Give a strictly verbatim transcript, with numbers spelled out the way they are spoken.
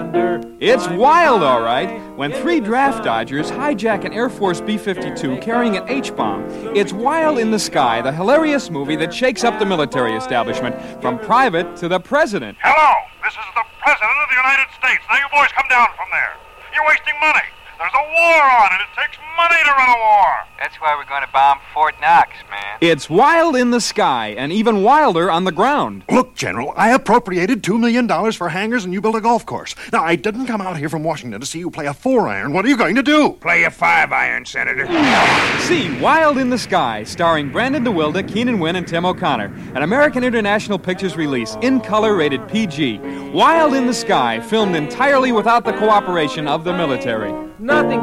thunder. It's wild, all right, when three draft dodgers hijack an Air Force B fifty-two carrying an H-bomb. It's Wild in the Sky, the hilarious movie that shakes up the military establishment, from private to the president. Hello, this is the President of the United States. Now you boys come down from there. You're wasting money. There's a war on, and it takes money to run a war. That's why we're going to bomb Fort Knox, man. It's Wild in the Sky, and even wilder on the ground. Look, General, I appropriated two million dollars for hangars and you built a golf course. Now, I didn't come out here from Washington to see you play a four-iron. What are you going to do? Play a five-iron, Senator. See Wild in the Sky, starring Brandon DeWilde, Keenan Wynn, and Tim O'Connor. An American International Pictures release, in color, rated P G. Wild in the Sky, filmed entirely without the cooperation of the military. Nothing